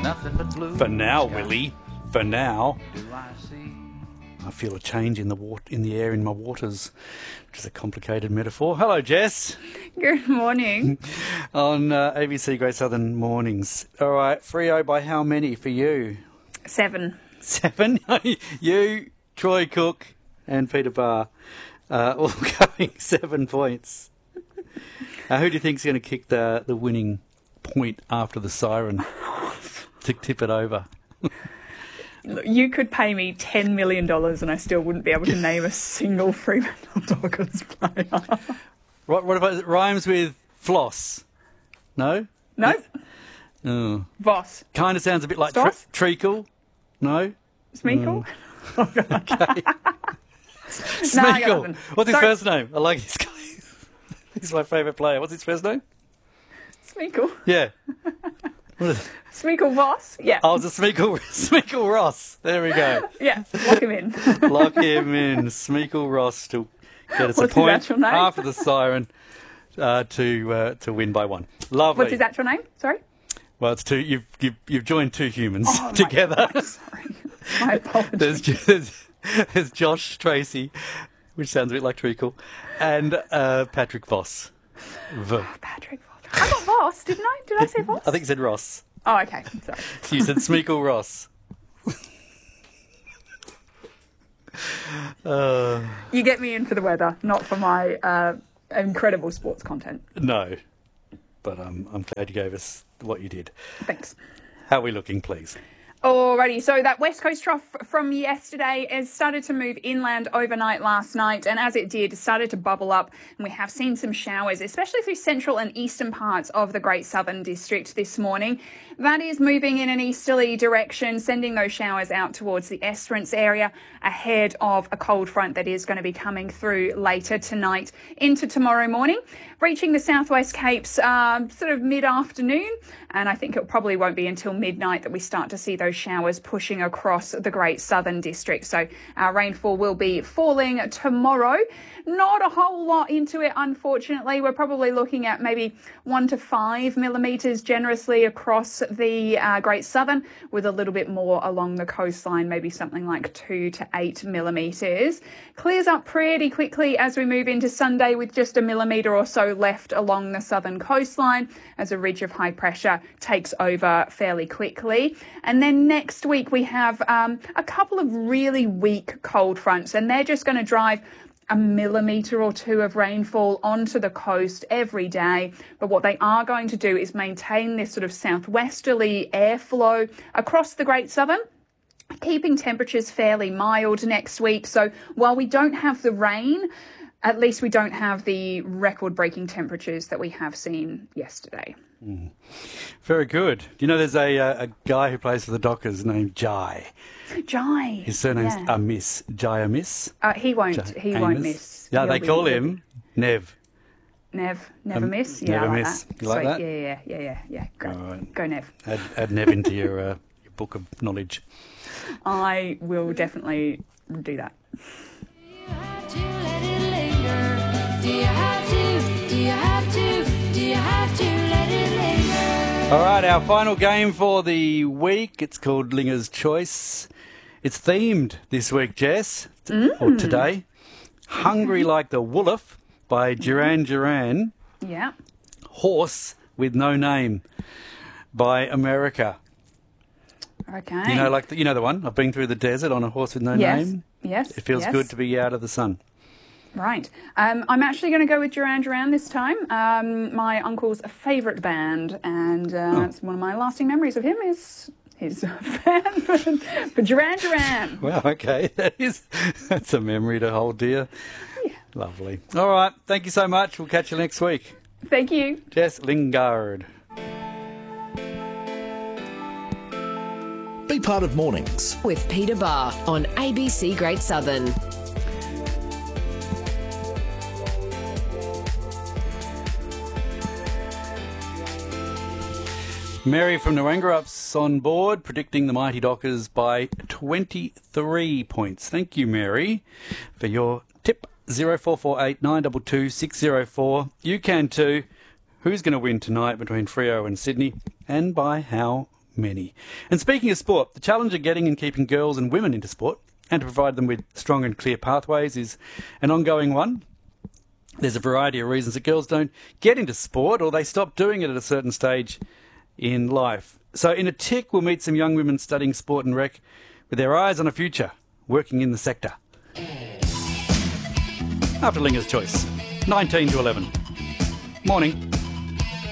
nothing but blue. For now, sky. Willie. For now. Do I see? I feel a change in the air in my waters, which is a complicated metaphor. Hello, Jess. Good morning. On ABC Great Southern Mornings. All right, Freo by how many for you? 7. 7? You, Troy Cook and Peter Barr all going 7 points. Who do you think's going to kick the winning point after the siren to tip it over? Look, you could pay me $10 million and I still wouldn't be able to name a single Fremantle Dockers player. What if it rhymes with floss? No? No? Oh. Voss. Kind of sounds a bit like Stoss? treacle. No? Smeagol? Okay. No, I got Smeagol. nothing. What's his Sorry. first name? I like this guy. He's my favourite player. What's his first name? Smeagol. Yeah. What is it? Smeagol Voss? Yeah. Oh, it's a Smeagol Ross. There we go. Yeah, lock him in. Lock him in. Smeagol Ross to get us What's a his point actual name? after the siren to win by 1. Lovely. What's his actual name? Sorry? Well, it's two. You've joined two humans Oh, my together. God, sorry. My apologies. There's Josh Tracy, which sounds a bit like treacle, and Patrick Voss. Patrick Voss. I got Voss, didn't I? Did I say Voss? I think you said Ross. Oh, okay. Sorry. So you said Smeagol Ross. You get me in for the weather, not for my incredible sports content. No, but I'm glad you gave us what you did. Thanks. How are we looking, please? Alrighty, so that west coast trough from yesterday has started to move inland overnight last night, and as it did, it started to bubble up, and we have seen some showers, especially through central and eastern parts of the Great Southern District this morning. That is moving in an easterly direction, sending those showers out towards the Esperance area ahead of a cold front that is going to be coming through later tonight into tomorrow morning, reaching the southwest Capes sort of mid-afternoon, and I think it probably won't be until midnight that we start to see those showers pushing across the Great Southern District. So our rainfall will be falling tomorrow. Not a whole lot into it, unfortunately. We're probably looking at maybe 1 to 5 millimetres generously across the Great Southern, with a little bit more along the coastline, maybe something like 2 to 8 millimetres. Clears up pretty quickly as we move into Sunday, with just a millimetre or so left along the southern coastline as a ridge of high pressure takes over fairly quickly. And then next week we have a couple of really weak cold fronts, and they're just going to drive a millimetre or 2 of rainfall onto the coast every day. But what they are going to do is maintain this sort of southwesterly airflow across the Great Southern, keeping temperatures fairly mild next week. So while we don't have the rain, at least we don't have the record-breaking temperatures that we have seen yesterday. Very good. Do you know there's a guy who plays for the Dockers named Jai? Jai. His surname's Yeah. Amiss. Jai Amiss. He won't Amos. miss. Yeah, He'll they be- call him Nev. Never miss. Yeah, never I like miss. That. You like Sweet. that? Yeah. Great. All right. Go Nev. Add Nev into your book of knowledge. I will definitely do that. All right, our final game for the week. It's called Linger's Choice. It's themed this week, Jess, or today. Hungry Like the Woollif by Duran Duran. Yeah. Horse with No Name by America. Okay. You know, like you know the one. I've been through the desert on a horse with no Yes. name. Yes. It feels yes. good to be out of the sun. Right. I'm actually going to go with Duran Duran this time. My uncle's favourite band, and it's one of my lasting memories of him is his fan for Duran Duran. Well, okay, that's a memory to hold dear. Yeah. Lovely. All right, thank you so much. We'll catch you next week. Thank you. Jess Lingard. Be part of Mornings. With Peter Barr on ABC Great Southern. Mary from Naranggarup's on board, predicting the Mighty Dockers by 23 points. Thank you, Mary, for your tip. 0448 922 604. You can too. Who's going to win tonight between Freo and Sydney, and by how many. And speaking of sport, the challenge of getting and keeping girls and women into sport and to provide them with strong and clear pathways is an ongoing one. There's a variety of reasons that girls don't get into sport or they stop doing it at a certain stage in life. So in a tick, we'll meet some young women studying sport and rec with their eyes on a future, working in the sector. After Linger's Choice, 19 to 11. Morning.